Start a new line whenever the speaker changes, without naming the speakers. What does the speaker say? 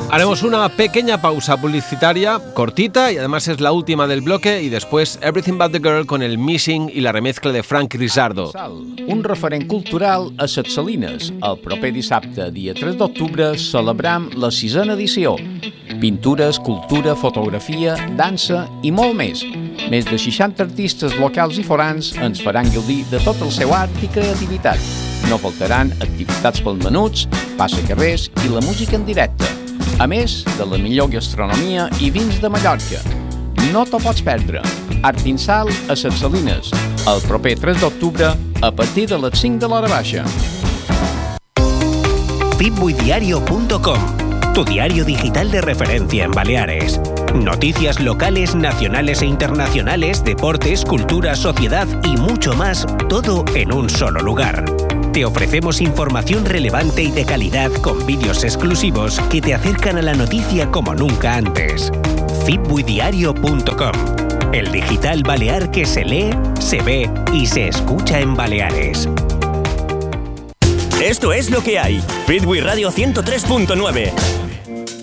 Haremos una pequeña pausa publicitaria, cortita, y además es la última del bloque, y después Everything But The Girl con el Missing i la remezcla de Frank Rizardo.
Un referent cultural a Ses Salines. El proper dissabte, dia 3 d'octubre, celebram la 6a edició. Pintura, escultura, fotografia, dansa i molt més. Més de 60 artistes locals i forans ens faran gaudir de tot el seu art i creativitat. No faltaran activitats pels menuts, passacarrers i la música en directe. A més de la millor gastronomia i vins de Mallorca. No t'ho pots perdre. Artinsal a Ses Salines, el proper 3 d'octubre a partir de les 5 de l'hora baixa.
Fitbuidiario.com, tu diario digital de referencia en Baleares. Noticias locales, nacionales e internacionales, deportes, cultura, sociedad y mucho más, todo en un solo lugar. Te ofrecemos información relevante y de calidad con vídeos exclusivos que te acercan a la noticia como nunca antes. Fitbuidiario.com, el digital balear que se lee, se ve y se escucha en Baleares.
Esto es lo que hay. Fitbui Radio 103.9.